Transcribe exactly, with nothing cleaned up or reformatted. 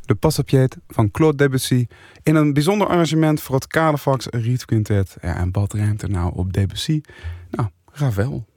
de Passapiet van Claude Debussy in een bijzonder arrangement voor het Carlefax Riet Quintet. Ja, en wat rijmt er nou op Debussy? Nou, Ravel.